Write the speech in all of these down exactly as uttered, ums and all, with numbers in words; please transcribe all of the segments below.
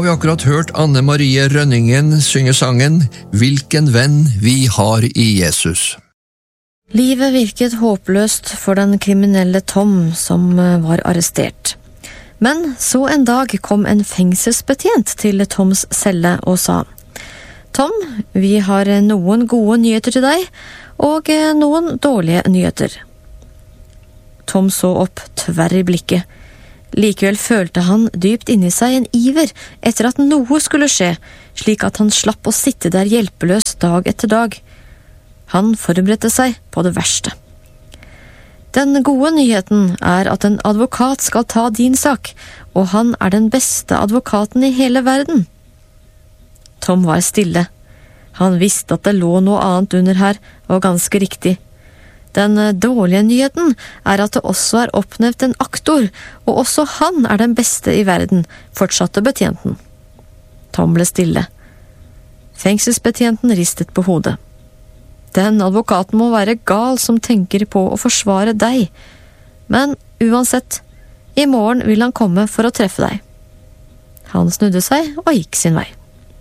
har vi akkurat hørt Anne Marie Rønningen synge sangen «Hvilken venn vi har i Jesus». Livet virket håpløst for den kriminelle Tom som var arrestert. Men så en dag kom en fengselsbetjent til Toms celle og sa: «Tom, vi har noen gode nyheter til deg, og noen dårlige nyheter.» Tom så opp tverr i blikket. Likevel følte han dypt inni seg en iver etter at noe skulle skje, slik at han slapp å sitte der hjelpeløs dag etter dag. Han forberedte seg på det verste. Den gode nyheten er at en advokat skal ta din sak, og han er den beste advokaten i hele verden. Tom var stille. Han visste at det lå noe annet under her, og ganske riktig. Den dårlige nyheten er at det også er oppnevnt en aktor, og også han er den beste i verden, fortsatte betjenten. Tom ble stille. Fengselsbetjenten ristet på hodet. Den advokaten må være gal som tenker på å forsvare deg. Men uansett, i morgen vil han komme for å treffe deg. Han snudde seg og gikk sin vei.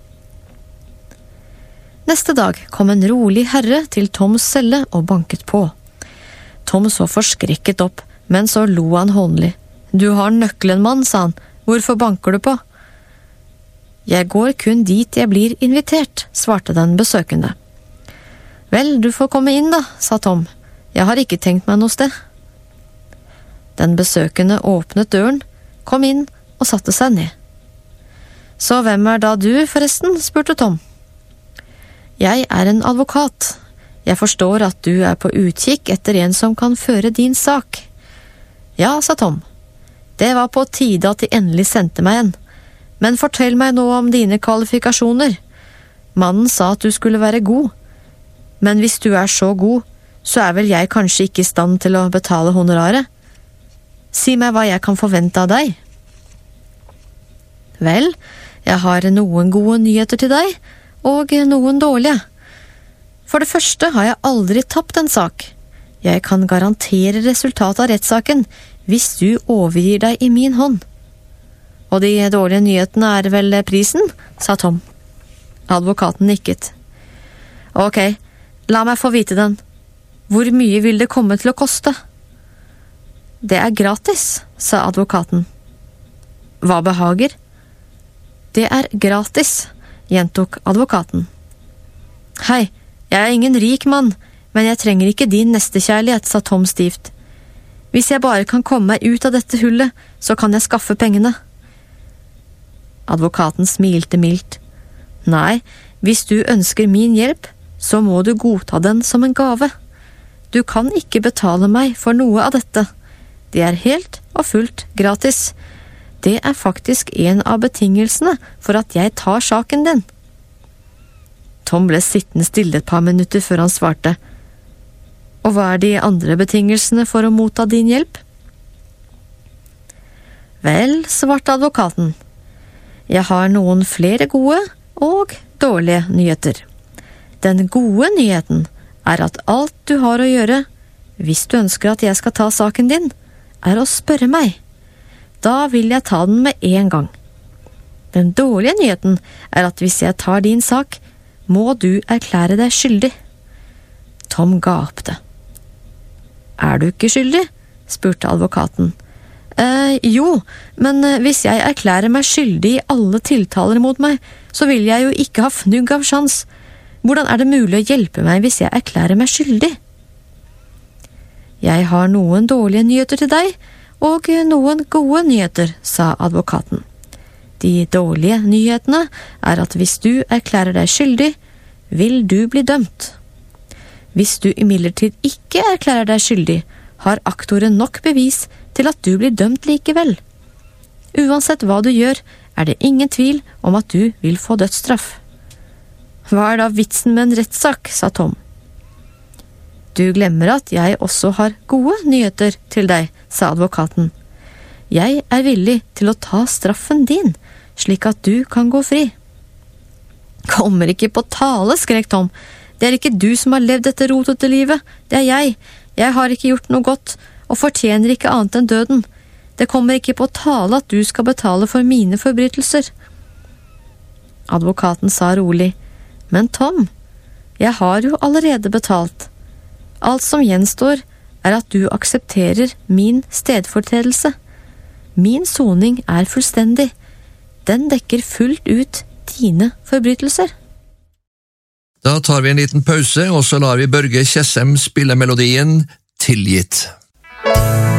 Neste dag kom en rolig herre til Toms celle og banket på. Tom så forskrekket opp, men så lo han hånlig. «Du har nøkkelen, mann», sa han. «Hvorfor banker du på?» «Jeg går kun dit jeg blir invitert», svarte den besøkende. «Vel, du får komme inn da», sa Tom. «Jeg har ikke tenkt meg noe sted». Den besøkende åpnet døren, kom inn og satte seg ned. «Så hvem er da du, forresten?» spurte Tom. «Jeg er en advokat. Jeg forstår at du er på utkikk etter en som kan føre din sak.» «Ja», sa Tom. «Det var på tide at de endelig sendte meg en. Men fortell meg nå om dine kvalifikasjoner. Mannen sa at du skulle være god. Men hvis du er så god, så er vel jeg kanskje ikke i stand til å betale honoraret. Si meg hva jeg kan forvente av deg.» «Vel, jeg har noen gode nyheter til deg, og noen dårlige. For det første har jeg aldri tapt en sak. Jeg kan garantere resultatet av rettssaken hvis du overgir deg i min hånd.» «Og de dårlige nyhetene er vel prisen?» sa Tom. Advokaten nikket. «Ok, la meg få vite den. Hvor mye vil det komme til å koste?» «Det er gratis», sa advokaten. «Hva behager?» «Det er gratis», gjentok advokaten. «Hei, jeg er ingen rik mann, men jeg trenger ikke din nestekjærlighet», sa Tom stivt. «Hvis jeg bare kan komme meg ut av dette hullet, så kan jeg skaffe pengene.» Advokaten smilte mildt. «Nei, hvis du ønsker min hjelp, så må du godta den som en gave. Du kan ikke betale meg for noe av dette. Det er helt og fullt gratis. Det er faktisk en av betingelsene for at jeg tar saken din.» Tom ble sittende stille et par minutter før han svarte. «Og hva er de andre betingelsene for å motta din hjelp?» «Vel», svarte advokaten, «jeg har noen flere gode og dårlige nyheter. Den gode nyheten er at alt du har å gjøre, hvis du ønsker at jeg skal ta saken din, er å spørre meg. Da vil jeg ta den med en gang. Den dårlige nyheten er at hvis jeg tar din sak, må du erklære deg skyldig.» Tom gapte. «Er du ikke skyldig?» spurte advokaten. Eh, jo, men hvis jeg erklærer meg skyldig i alle tiltaler mot meg, så vil jeg jo ikke ha fnugg av sjans. Hvordan er det mulig å hjelpe meg hvis jeg erklærer meg skyldig?» «Jeg har noen dårlige nyheter til deg, og noen gode nyheter», sa advokaten. «De dårlige nyhetene er at hvis du erklærer deg skyldig, vil du bli dømt. Hvis du imidlertid ikke erklærer deg skyldig, har aktoren nok bevis til at du blir dømt likevel. Uansett hva du gjør, er det ingen tvil om at du vil få dødsstraff.» «Hva er da vitsen med en rettssak?» sa Tom. «Du glemmer at jeg også har gode nyheter til deg», sa advokaten. «Jeg er villig til å ta straffen din, slik at du kan gå fri.» «Kommer ikke på tale», skrek Tom. «Det er ikke du som har levd dette rotete livet, det er jeg. Jeg har ikke gjort noe godt, og fortjener ikke annet enn døden. Det kommer ikke på tale at du skal betale for mine forbrytelser.» Advokaten sa rolig, «Men Tom, jeg har jo allerede betalt. Alt som gjenstår er at du aksepterer min stedfortredelse. Min soning er fullstendig. Den dekker fullt ut dine forbrytelser.» Da tar vi en liten pause, og så lar vi Børge Kjessem spille melodien «Tilgitt».